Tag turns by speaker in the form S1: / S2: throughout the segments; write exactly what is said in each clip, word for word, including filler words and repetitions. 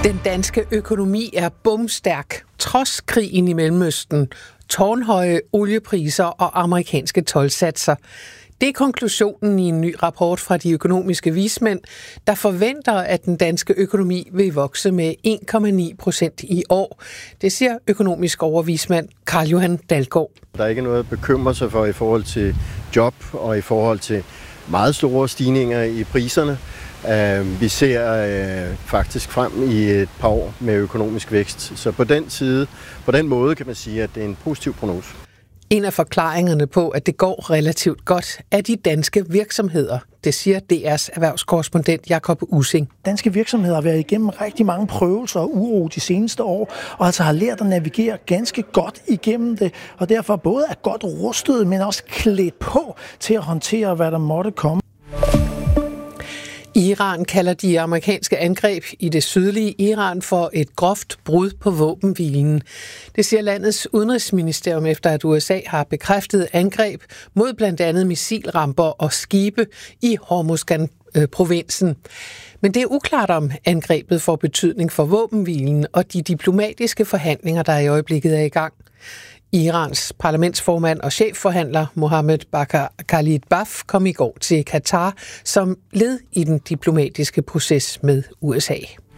S1: Den danske økonomi er bomstærk, trods krigen i Mellemøsten, tårnhøje oliepriser og amerikanske toldsatser. Det er konklusionen i en ny rapport fra de økonomiske vismænd, der forventer, at den danske økonomi vil vokse med en komma ni procent i år. Det siger økonomisk overvismand Carl Johan Dalgaard.
S2: Der er ikke noget at bekymre sig for i forhold til job og i forhold til meget store stigninger i priserne. Vi ser faktisk frem i et par år med økonomisk vækst. Så på den side, på den måde kan man sige, at det er en positiv prognose.
S1: En af forklaringerne på, at det går relativt godt, er de danske virksomheder. Det siger D R's erhvervskorrespondent Jakob Ussing.
S3: Danske virksomheder har været igennem rigtig mange prøvelser og uro de seneste år, og altså har lært at navigere ganske godt igennem det, og derfor både er godt rustet, men også klædt på til at håndtere, hvad der måtte komme.
S1: Iran kalder de amerikanske angreb i det sydlige Iran for et groft brud på våbenhvilen. Det siger landets udenrigsministerium efter, at U S A har bekræftet angreb mod blandt andet missilramper og skibe i Hormuzgan-provinsen. Men det er uklart, om angrebet får betydning for våbenhvilen og de diplomatiske forhandlinger, der i øjeblikket er i gang. Irans parlamentsformand og chefforhandler Mohammed Bakr Khalibaf kom i går til Katar som led i den diplomatiske proces med U S A.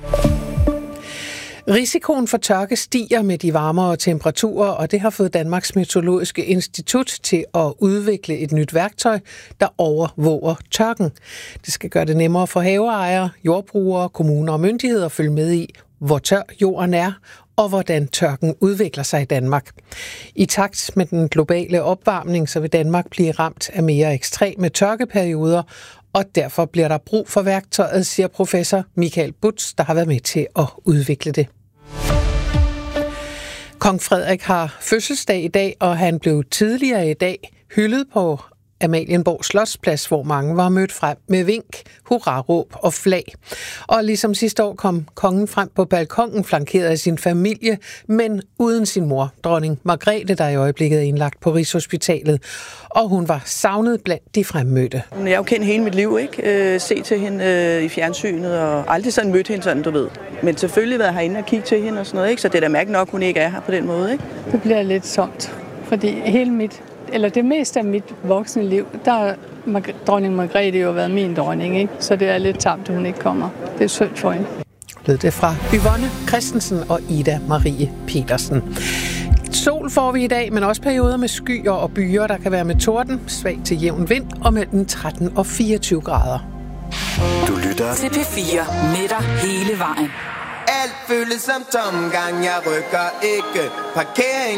S1: Risikoen for tørke stiger med de varmere temperaturer, og det har fået Danmarks Meteorologiske Institut til at udvikle et nyt værktøj, der overvåger tørken. Det skal gøre det nemmere for haveejere, jordbrugere, kommuner og myndigheder at følge med i, hvor tør jorden er, og hvordan tørken udvikler sig i Danmark. I takt med den globale opvarmning, så vil Danmark blive ramt af mere ekstreme tørkeperioder, og derfor bliver der brug for værktøjet, siger professor Michael Butz, der har været med til at udvikle det. Kong Frederik har fødselsdag i dag, og han blev tidligere i dag hyldet på Amalienborg Slotsplads, hvor mange var mødt frem med vink, hurraråb og flag. Og ligesom sidste år kom kongen frem på balkongen, flankeret af sin familie, men uden sin mor, dronning Margrethe, der i øjeblikket er indlagt på Rigshospitalet. Og hun var savnet blandt de fremmødte.
S4: Jeg har jo kendt hele mit liv, ikke? Øh, se til hende øh, i fjernsynet, og aldrig sådan mødt hende sådan, du ved. Men selvfølgelig været herinde og kigge til hende og sådan noget, ikke? Så det er da mærkeligt nok, hun ikke er her på den måde, ikke?
S5: Det bliver lidt somt, fordi hele mit eller det meste af mit voksne liv, der har dronning Margrethe jo været min dronning, ikke? Så det er lidt tabt, at hun ikke kommer. Det er synd for hende.
S1: Lød det fra Yvonne Christensen og Ida Marie Petersen. Sol får vi i dag, men også perioder med skyer og byer, der kan være med torden, svag til jævn vind og mellem tretten og fireogtyve grader.
S6: Du lytter til P fire med dig hele vejen.
S7: Alt føles som tomgang, jeg rykker ikke. Parkering